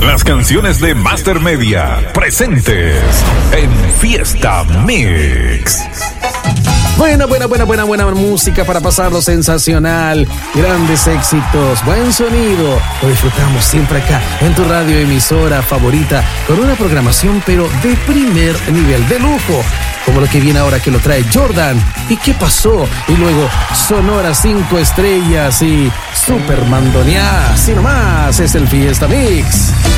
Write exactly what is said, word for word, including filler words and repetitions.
Las canciones de Master Media presentes en Fiesta Mix. Buena, buena, buena, buena, buena música para pasarlo sensacional. Grandes éxitos, buen sonido. Lo disfrutamos siempre acá en tu radio emisora favorita con una programación pero de primer nivel, de lujo. Como lo que viene ahora que lo trae Jordan. ¿Y qué pasó? Y luego Sonora cinco estrellas y Super Mandoneá. Así nomás es el Fiesta Mix.